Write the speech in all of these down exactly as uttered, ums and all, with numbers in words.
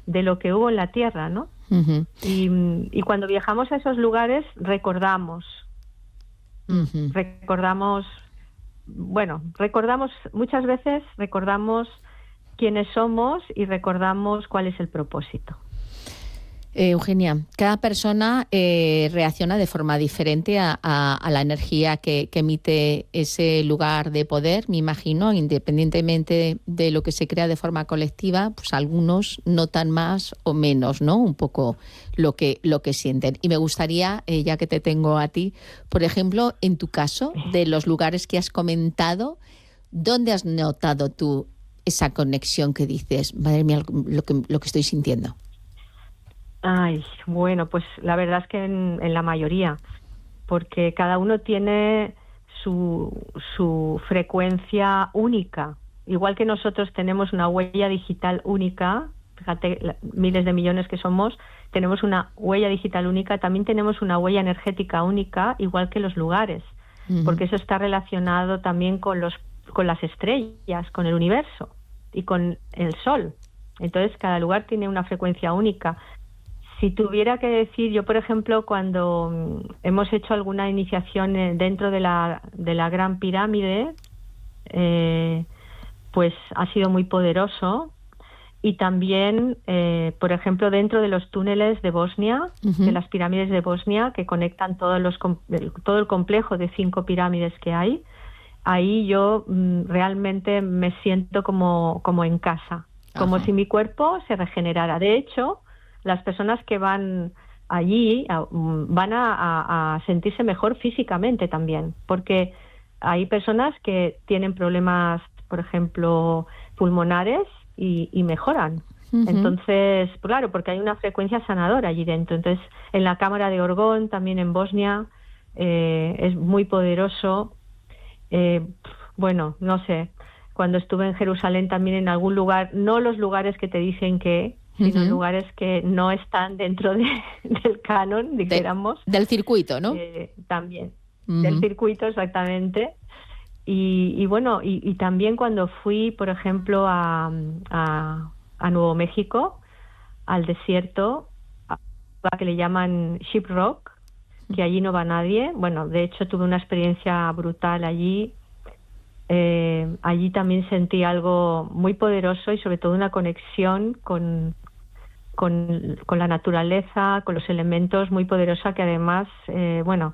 de lo que hubo en la Tierra, ¿no? Uh-huh. Y, y cuando viajamos a esos lugares recordamos, uh-huh. recordamos, bueno, recordamos, muchas veces recordamos quiénes somos y recordamos cuál es el propósito. Eh, Eugenia, cada persona eh, reacciona de forma diferente a, a, a la energía que, que emite ese lugar de poder, me imagino, independientemente de lo que se crea de forma colectiva, pues algunos notan más o menos, ¿no? Un poco lo que, lo que sienten. Y me gustaría, eh, ya que te tengo a ti, por ejemplo, en tu caso, de los lugares que has comentado, ¿dónde has notado tú esa conexión que dices, madre mía, lo que, lo que estoy sintiendo? Ay, bueno, pues la verdad es que en, en la mayoría, porque cada uno tiene su, su frecuencia única. Igual que nosotros tenemos una huella digital única, fíjate, la, miles de millones que somos, tenemos una huella digital única, también tenemos una huella energética única, igual que los lugares, uh-huh. porque eso está relacionado también con los, con las estrellas, con el universo y con el sol. Entonces, cada lugar tiene una frecuencia única. Si tuviera que decir, yo por ejemplo, cuando hemos hecho alguna iniciación dentro de la, de la Gran Pirámide, eh, pues ha sido muy poderoso. Y también, eh, por ejemplo, dentro de los túneles de Bosnia, uh-huh. de las pirámides de Bosnia, que conectan todos los, todo el complejo de cinco pirámides que hay, ahí yo mm, realmente me siento como, como en casa, como Ajá. si mi cuerpo se regenerara. De hecho, las personas que van allí van a, a, a sentirse mejor físicamente también, porque hay personas que tienen problemas, por ejemplo, pulmonares y, y mejoran. Uh-huh. Entonces, claro, porque hay una frecuencia sanadora allí dentro. Entonces, en la Cámara de Orgón, también en Bosnia, eh, es muy poderoso. Eh, bueno, no sé, cuando estuve en Jerusalén también en algún lugar, no los lugares que te dicen que, sino uh-huh. lugares que no están dentro de, del canon, dijéramos. De, del circuito, ¿no? Eh, también, uh-huh. del circuito, exactamente. Y, y bueno, y, y también cuando fui, por ejemplo, a, a, a Nuevo México, al desierto, a que le llaman Ship Rock, que allí no va nadie. Bueno, de hecho tuve una experiencia brutal allí. Eh, allí también sentí algo muy poderoso y sobre todo una conexión con, con, con la naturaleza, con los elementos, muy poderosa, que además, eh, bueno,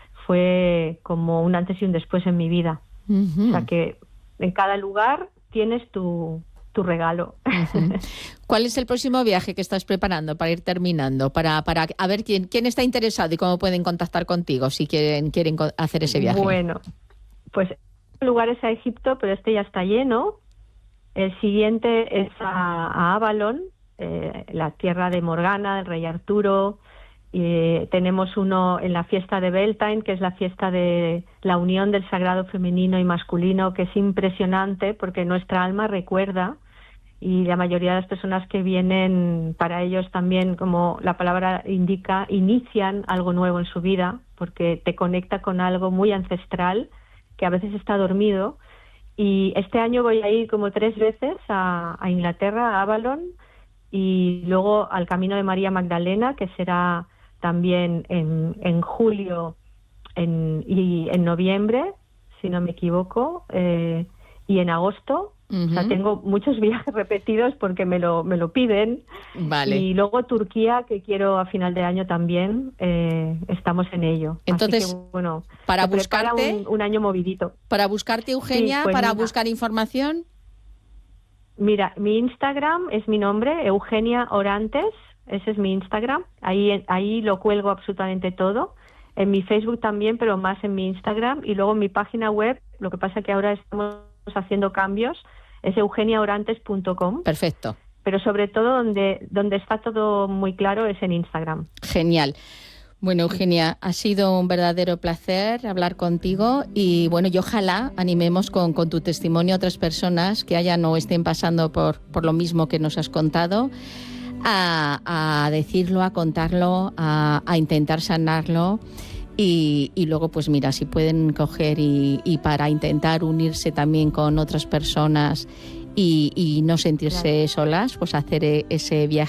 fue como un antes y un después en mi vida. Uh-huh. O sea que en cada lugar tienes tu, tu regalo. Uh-huh. ¿Cuál es el próximo viaje que estás preparando para ir terminando? Para, para a ver quién, quién está interesado y cómo pueden contactar contigo si quieren, quieren hacer ese viaje. Bueno, pues lugares a Egipto, pero este ya está lleno. El siguiente es a, a Avalon, eh, la tierra de Morgana, del rey Arturo. Y tenemos uno en la fiesta de Beltane, que es la fiesta de la unión del sagrado femenino y masculino, que es impresionante porque nuestra alma recuerda, y la mayoría de las personas que vienen, para ellos también, como la palabra indica, inician algo nuevo en su vida, porque te conecta con algo muy ancestral que a veces está dormido. Y este año voy a ir como tres veces a, a Inglaterra, a Avalon, y luego al Camino de María Magdalena, que será también en, en julio en, y en noviembre, si no me equivoco, eh, y en agosto. Uh-huh. O sea, tengo muchos viajes repetidos porque me lo, me lo piden. Vale. Y luego Turquía, que quiero a final de año también, eh, estamos en ello. Entonces, así que, bueno, para buscarte, un, un año movidito. Para buscarte, Eugenia, sí, pues para mira, buscar información. Mira, mi Instagram es mi nombre, Eugenia Orantes. Ese es mi Instagram, ahí, ahí lo cuelgo absolutamente todo. En mi Facebook también, pero más en mi Instagram. Y luego en mi página web, lo que pasa que ahora estamos haciendo cambios, es eugenia orantes punto com. Perfecto. Pero sobre todo donde, donde está todo muy claro es en Instagram. Genial. Bueno, Eugenia, ha sido un verdadero placer hablar contigo y bueno, y ojalá animemos con, con tu testimonio a otras personas que hayan o estén pasando por, por lo mismo que nos has contado. A, a decirlo, a contarlo, a, a intentar sanarlo y, y luego pues mira, si pueden coger y, y para intentar unirse también con otras personas y, y no sentirse claro. solas, pues hacer ese viaje